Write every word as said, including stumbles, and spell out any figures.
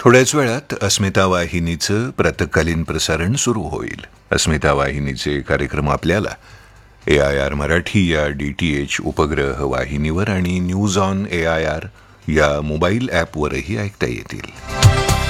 थोड्याच वेळात अस्मिता वाहिनीचं प्रातःकालीन प्रसारण सुरू होईल. अस्मिता वाहिनीचे कार्यक्रम आपल्याला ए आय आर मराठी या डी टी एच उपग्रह वाहिनीवर आणि news on A I R या मोबाईल ॲपवरही ऐकता येतील.